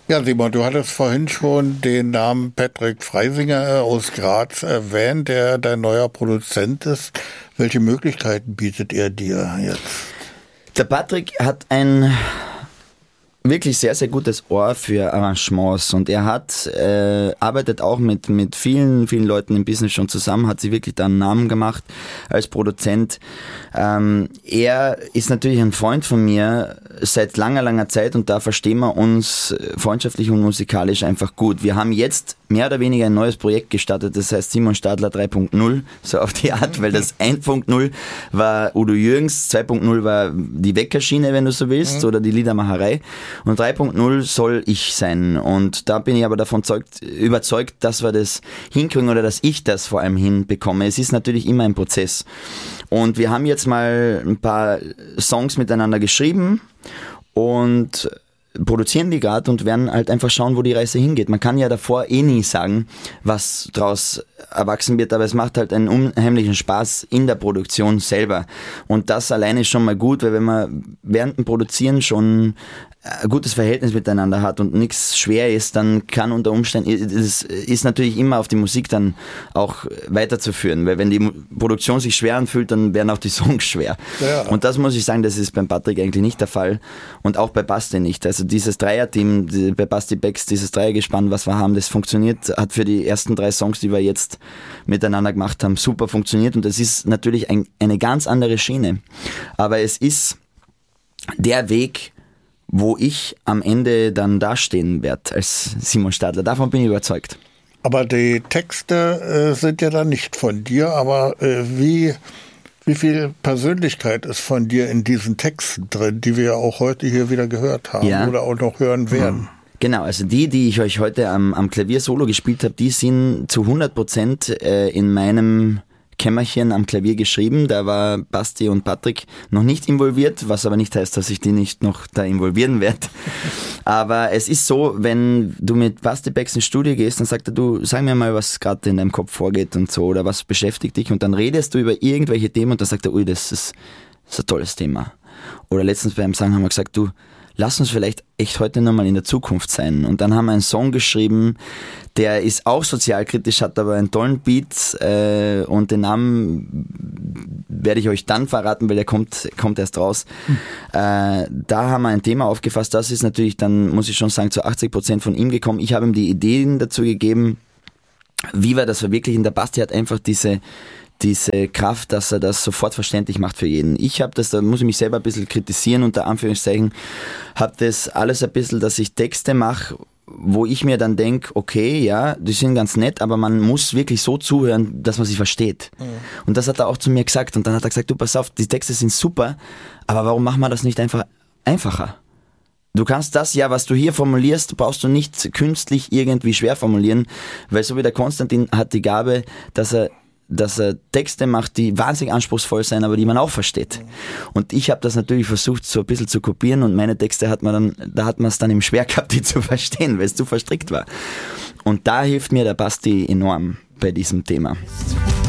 Ja, Simon, du hattest vorhin schon den Namen Patrick Freisinger aus Graz erwähnt, der dein neuer Produzent ist. Welche Möglichkeiten bietet er dir jetzt? Der Patrick hat ein wirklich sehr, sehr gutes Ohr für Arrangements und er arbeitet auch mit vielen, vielen Leuten im Business schon zusammen, hat sich wirklich da einen Namen gemacht als Produzent. Er ist natürlich ein Freund von mir seit langer, langer Zeit und da verstehen wir uns freundschaftlich und musikalisch einfach gut. Wir haben jetzt mehr oder weniger ein neues Projekt gestartet, das heißt Simon Stadler 3.0, so auf die Art, weil das 1.0 war Udo Jürgens, 2.0 war die Weckerschiene, wenn du so willst, oder die Liedermacherei und 3.0 soll ich sein und da bin ich aber davon überzeugt, dass wir das hinkriegen oder dass ich das vor allem hinbekomme. Es ist natürlich immer ein Prozess und wir haben jetzt mal ein paar Songs miteinander geschrieben und produzieren die gerade und werden halt einfach schauen, wo die Reise hingeht. Man kann ja davor nie sagen, was draus erwachsen wird, aber es macht halt einen unheimlichen Spaß in der Produktion selber. Und das alleine ist schon mal gut, weil wenn man während dem Produzieren schon ein gutes Verhältnis miteinander hat und nichts schwer ist, dann kann unter Umständen, es ist natürlich immer auf die Musik dann auch weiterzuführen, weil wenn die Produktion sich schwer anfühlt, dann werden auch die Songs schwer. Ja. Und das muss ich sagen, das ist beim Patrick eigentlich nicht der Fall und auch bei Basti nicht. Also dieses Dreierteam, bei Basti Becks, dieses Dreiergespann, was wir haben, das funktioniert, hat für die ersten 3 Songs, die wir jetzt miteinander gemacht haben, super funktioniert und das ist natürlich eine ganz andere Schiene. Aber es ist der Weg, wo ich am Ende dann dastehen werde als Simon Stadler. Davon bin ich überzeugt. Aber die Texte sind ja dann nicht von dir, aber wie viel Persönlichkeit ist von dir in diesen Texten drin, die wir ja auch heute hier wieder gehört haben oder auch noch hören werden? Genau, also die ich euch heute am Klavier solo gespielt habe, die sind zu 100% in meinem Kämmerchen am Klavier geschrieben, da war Basti und Patrick noch nicht involviert, was aber nicht heißt, dass ich die nicht noch da involvieren werde. Aber es ist so, wenn du mit Basti Becks ins Studio gehst, dann sagt er, du, sag mir mal, was gerade in deinem Kopf vorgeht und so, oder was beschäftigt dich und dann redest du über irgendwelche Themen und dann sagt er, ui, das ist ein tolles Thema. Oder letztens beim Sang haben wir gesagt, du, lass uns vielleicht echt heute nochmal in der Zukunft sein. Und dann haben wir einen Song geschrieben, der ist auch sozialkritisch, hat aber einen tollen Beat und den Namen werde ich euch dann verraten, weil der kommt erst raus. Da haben wir ein Thema aufgefasst, das ist natürlich dann, muss ich schon sagen, zu 80% von ihm gekommen. Ich habe ihm die Ideen dazu gegeben, wie wir das verwirklichen. Der Basti hat einfach diese Kraft, dass er das sofort verständlich macht für jeden. Ich habe das, da muss ich mich selber ein bisschen kritisieren, unter Anführungszeichen, habe das alles ein bisschen, dass ich Texte mache, wo ich mir dann denke, okay, ja, die sind ganz nett, aber man muss wirklich so zuhören, dass man sie versteht. Mhm. Und das hat er auch zu mir gesagt. Und dann hat er gesagt, du, pass auf, die Texte sind super, aber warum machen wir das nicht einfach einfacher? Du kannst das ja, was du hier formulierst, brauchst du nicht künstlich irgendwie schwer formulieren, weil so wie der Konstantin hat die Gabe, dass er Texte macht, die wahnsinnig anspruchsvoll sein, aber die man auch versteht. Und ich habe das natürlich versucht, so ein bisschen zu kopieren und meine Texte hat man es dann eben schwer gehabt, die zu verstehen, weil es zu verstrickt war. Und da hilft mir der Basti enorm bei diesem Thema.